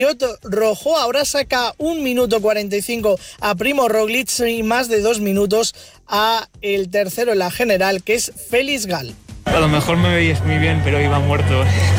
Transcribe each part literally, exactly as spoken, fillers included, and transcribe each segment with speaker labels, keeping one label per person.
Speaker 1: Rojo ahora saca un minuto cuarenta y cinco a Primo Roglic y más de dos minutos a el tercero en la general, que es Félix Gal.
Speaker 2: A lo mejor me veis muy bien, pero iba muerto.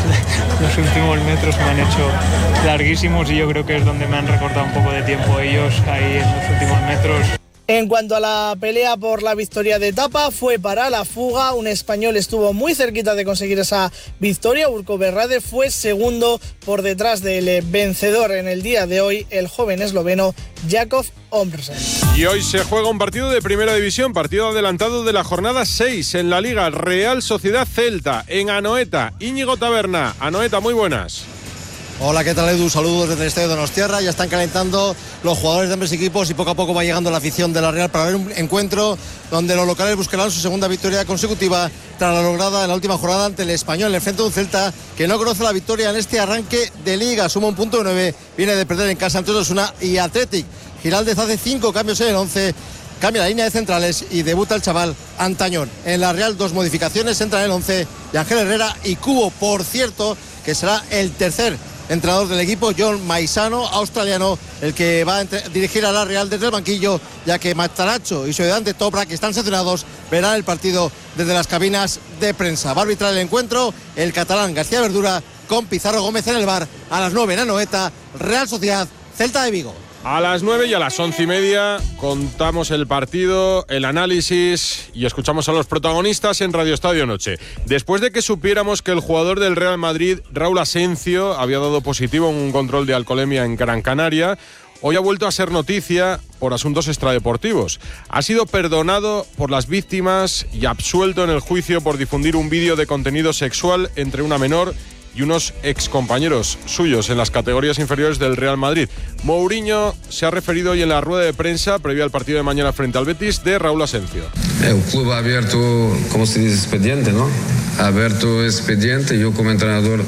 Speaker 2: Los últimos metros me han hecho larguísimos y yo creo que es donde me han recortado un poco de tiempo ellos ahí en los últimos metros.
Speaker 1: En cuanto a la pelea por la victoria de etapa, fue para la fuga. Un español estuvo muy cerquita de conseguir esa victoria. Urco Berrade fue segundo por detrás del vencedor en el día de hoy, el joven esloveno Jakov Omrsen.
Speaker 3: Y hoy se juega un partido de primera división, partido adelantado de la jornada seis en la Liga. Real Sociedad Celta en Anoeta. Íñigo Taberna. Anoeta, muy buenas.
Speaker 4: Hola, ¿qué tal, Edu? Saludos desde el estadio Donostiarra. Ya están calentando los jugadores de ambos equipos y poco a poco va llegando la afición de la Real para ver un encuentro donde los locales buscarán su segunda victoria consecutiva tras la lograda en la última jornada ante el Español en el frente de un Celta que no conoce la victoria en este arranque de Liga. Suma un punto de nueve, viene de perder en casa ante Osasuna y Athletic. Giraldez hace cinco cambios en el once. Cambia la línea de centrales y debuta el chaval Antañón. En la Real, dos modificaciones, entra en el once y Ángel Herrera y Cubo, por cierto, que será el tercer entrenador del equipo, John Maisano, australiano, el que va a entre- dirigir a la Real desde el banquillo, ya que Mastaracho y su ayudante Toprak, que están sancionados, verán el partido desde las cabinas de prensa. Va a arbitrar el encuentro el catalán García Verdura con Pizarro Gómez en el bar a las nueve en Anoeta. Real Sociedad, Celta de Vigo.
Speaker 3: A las nueve y a las once y media contamos el partido, el análisis y escuchamos a los protagonistas en Radio Estadio Noche. Después de que supiéramos que el jugador del Real Madrid, Raúl Asencio, había dado positivo en un control de alcoholemia en Gran Canaria, hoy ha vuelto a ser noticia por asuntos extradeportivos. Ha sido perdonado por las víctimas y absuelto en el juicio por difundir un vídeo de contenido sexual entre una menor y unos excompañeros suyos en las categorías inferiores del Real Madrid. Mourinho se ha referido hoy en la rueda de prensa previa al partido de mañana frente al Betis de Raúl Asencio.
Speaker 5: El club ha abierto, como se dice, expediente, ¿no? Ha abierto expediente. Yo como entrenador,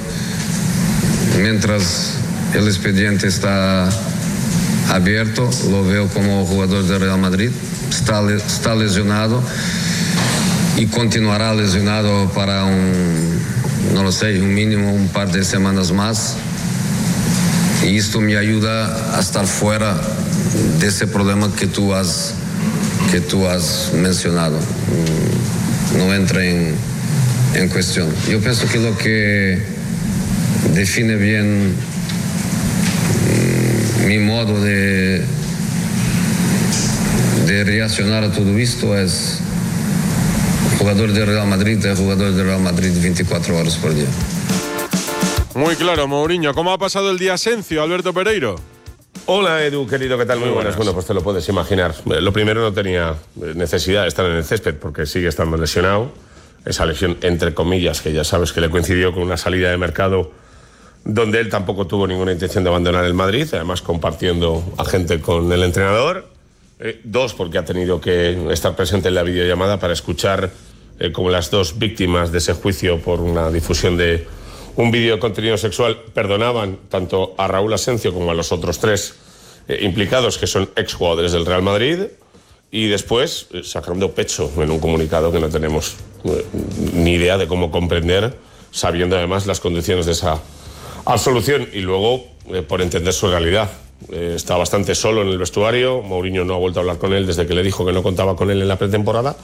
Speaker 5: mientras el expediente está abierto, lo veo como jugador del Real Madrid. Está, está lesionado y continuará lesionado para un... no lo sé, un mínimo un par de semanas más, y esto me ayuda a estar fuera de ese problema que tú has, que tú has mencionado. No entra en, en cuestión. Yo pienso que lo que define bien mi modo de, de reaccionar a todo esto es jugador de Real Madrid, es jugador de Real Madrid veinticuatro horas por día.
Speaker 3: Muy claro, Mourinho. ¿Cómo ha pasado el día Asencio, Alberto Pereiro?
Speaker 6: Hola, Edu, querido, ¿qué tal? Muy, Muy buenas. buenas. Bueno, pues te lo puedes imaginar. Lo primero, no tenía necesidad de estar en el césped porque sigue estando lesionado. Esa lesión, entre comillas, que ya sabes que le coincidió con una salida de mercado donde él tampoco tuvo ninguna intención de abandonar el Madrid, además compartiendo agente con el entrenador. Eh, dos, porque ha tenido que estar presente en la videollamada para escuchar eh, cómo las dos víctimas de ese juicio por una difusión de un vídeo de contenido sexual perdonaban tanto a Raúl Asencio como a los otros tres eh, implicados, que son exjugadores del Real Madrid, y después eh, sacando pecho en un comunicado que no tenemos eh, ni idea de cómo comprender, sabiendo además las condiciones de esa absolución, y luego eh, por entender su realidad. Eh, está bastante solo en el vestuario. Mourinho no ha vuelto a hablar con él desde que le dijo que no contaba con él en la pretemporada,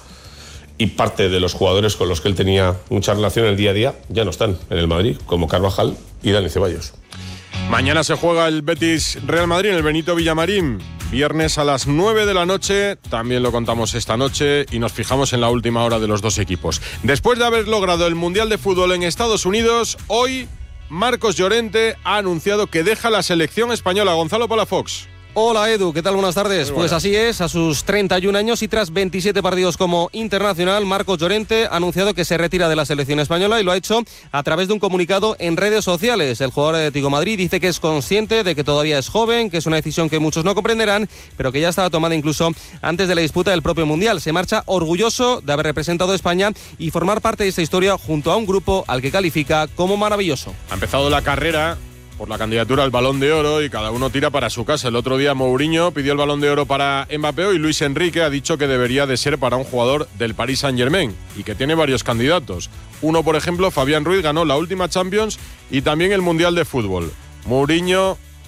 Speaker 6: y parte de los jugadores con los que él tenía mucha relación en el día a día ya no están en el Madrid, como Carvajal y Dani Ceballos.
Speaker 3: Mañana se juega el Betis Real Madrid en el Benito Villamarín, viernes a las nueve de la noche, también lo contamos esta noche y nos fijamos en la última hora de los dos equipos. Después de haber logrado el Mundial de Fútbol en Estados Unidos, hoy Marcos Llorente ha anunciado que deja la selección española. Gonzalo Palafox.
Speaker 7: Hola Edu, ¿qué tal? Buenas tardes. Pues así es, a sus treinta y un años y tras veintisiete partidos como internacional, Marcos Llorente ha anunciado que se retira de la selección española y lo ha hecho a través de un comunicado en redes sociales. El jugador de Atlético de Madrid dice que es consciente de que todavía es joven, que es una decisión que muchos no comprenderán, pero que ya estaba tomada incluso antes de la disputa del propio Mundial. Se marcha orgulloso de haber representado a España y formar parte de esta historia junto a un grupo al que califica como maravilloso.
Speaker 3: Ha empezado la carrera por la candidatura al Balón de Oro y cada uno tira para su casa. El otro día Mourinho pidió el Balón de Oro para Mbappé y Luis Enrique ha dicho que debería de ser para un jugador del Paris Saint-Germain y que tiene varios candidatos. Uno, por ejemplo, Fabián Ruiz, ganó la última Champions y también el Mundial de Fútbol. Mourinho